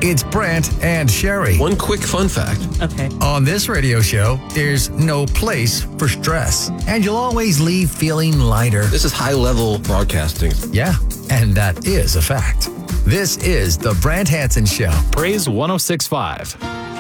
It's Brant and Sherry. One quick fun fact. Okay. On this radio show, there's no place for stress, and you'll always leave feeling lighter. This is high-level broadcasting. Yeah, and that is a fact. This is the Brant Hansen Show. Praise 106.5.